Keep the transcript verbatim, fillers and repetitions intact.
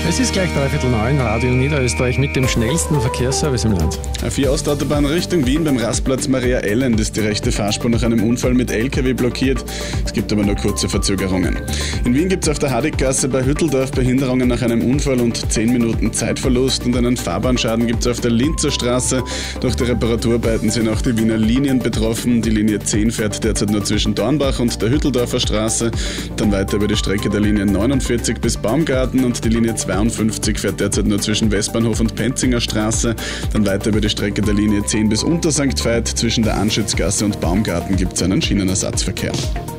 Es ist gleich dreiviertel neun, Radio Niederösterreich mit dem schnellsten Verkehrsservice im Land. A vier Ostautobahn Richtung Wien beim Rastplatz Maria Elend ist die rechte Fahrspur nach einem Unfall mit L K W blockiert. Es gibt aber nur kurze Verzögerungen. In Wien gibt es auf der Hadikgasse bei Hütteldorf Behinderungen nach einem Unfall und zehn Minuten Zeitverlust und einen Fahrbahnschaden gibt es auf der Linzer Straße. Durch die Reparaturarbeiten sind auch die Wiener Linien betroffen. Die Linie zehn fährt derzeit nur zwischen Dornbach und der Hütteldorfer Straße, dann weiter über die Strecke der Linie neunundvierzig bis Baumgarten und die Linie zweiundfünfzig fährt derzeit nur zwischen Westbahnhof und Penzinger Straße, dann weiter über die Strecke der Linie zehn bis Unter Sankt Veit. Zwischen der Anschützgasse und Baumgarten gibt es einen Schienenersatzverkehr.